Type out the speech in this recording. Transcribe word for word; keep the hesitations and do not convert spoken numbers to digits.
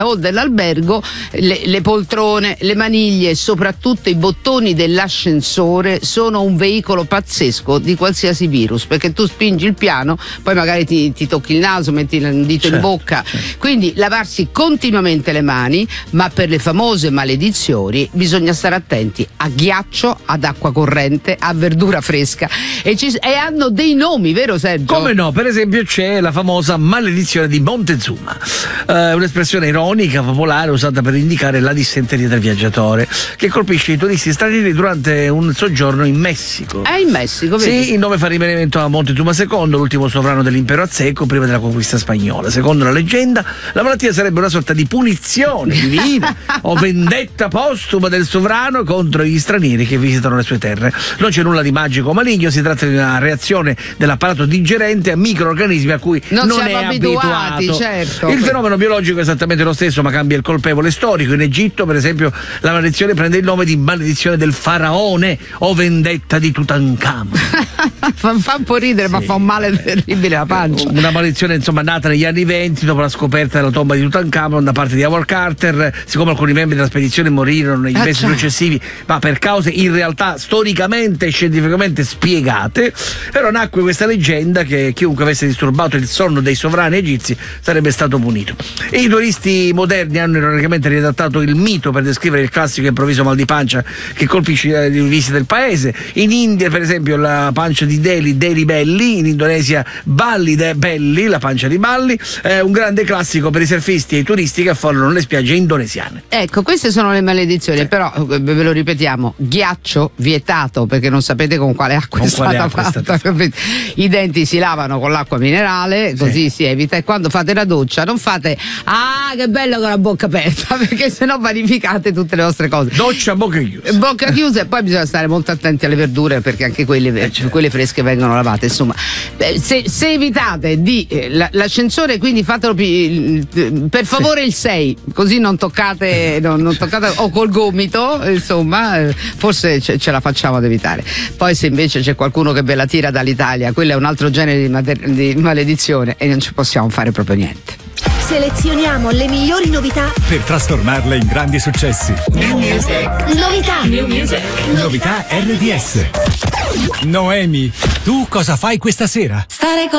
o dell'albergo, le, le poltrone, le maniglie e soprattutto i bottoni dell'ascensore sono un veicolo pazzesco di qualsiasi virus, perché tu spingi il piano, poi magari ti, ti tocchi il naso, metti il dito certo, in bocca, certo. Quindi lavarsi continuamente le mani, ma per le famose maledizioni bisogna stare attenti a ghiaccio, ad acqua corrente, a verdura fresca, e, ci, e hanno dei nomi, vero Sergio? Come no? Per esempio c'è la famosa maledizione di Montezuma, eh, un'espressione ironica popolare usata per indicare la dissenteria del viaggiatore, che colpisce i turisti stranieri durante un soggiorno in Messico. È in Messico, vedi? Sì, il nome fa riferimento a Montezuma secondo, l'ultimo sovrano dell'impero azteco prima della conquista spagnola. Secondo la leggenda, la malattia sarebbe una sorta di punizione divina o vendetta postuma del sovrano contro gli stranieri che visitano le sue terre. Non c'è nulla di magico o maligno, si tratta di una reazione dell'apparato digerente a microorganismi a cui non, non siamo è abituati, abituato. certo. Il fenomeno biologico è esattamente lo stesso, ma cambia il colpevole storico. In Egitto, per esempio, la maledizione prende il nome di maledizione del faraone o vendetta di Tutankhamon. fa, fa un po' ridere, sì, ma fa un male terribile la pancia. Una maledizione insomma nata negli anni venti dopo la scoperta della tomba di Tutankhamon da parte di Howard Carter, siccome alcuni membri della spedizione morirono negli mesi successivi, ma per cause in realtà storicamente e scientificamente spiegate. Però nacque questa leggenda che chiunque avesse disturbato il sonno dei sovrani egizi sarebbe stato punito. E i turisti moderni hanno ironicamente riadattato il mito per descrivere il classico improvviso mal di pancia che colpisce i visiti del paese. In India, per esempio, la pancia di Delhi, Delhi Belly; in Indonesia, Bali de Belly, la pancia di Bali, è un grande classico per i surfisti e i turisti che affollano le spiagge indonesiane. Ecco, queste sono le maledizioni, sì. Però ve lo ripetiamo: ghiaccio vietato, perché non sapete con quale acqua con è quale stata acqua fatta. È stata... I denti si lavano con l'acqua minerale, così sì. si evita. E quando fate la doccia non fate ah che bello con la bocca aperta, perché sennò vanificate tutte le vostre cose. Doccia a bocca chiusa. Bocca chiusa, e poi bisogna stare molto attenti alle verdure, perché anche quelle, eh, certo. quelle fresche vengono lavate. Insomma, se, se evitate di eh, la, l'ascensore, quindi fatelo pi, per favore sì. il sei, così non toccate, non, non toccate o col gomito, insomma, eh, forse ce, ce la facciamo ad evitare. Poi se invece c'è qualcuno che ve la tira dall'Italia, quello è un altro genere di, mater- di maledizione e non ci possiamo fare proprio niente. Selezioniamo le migliori novità per trasformarle in grandi successi. New Music. Novità. New Music. Novità R D S. Noemi, tu cosa fai questa sera? Stare con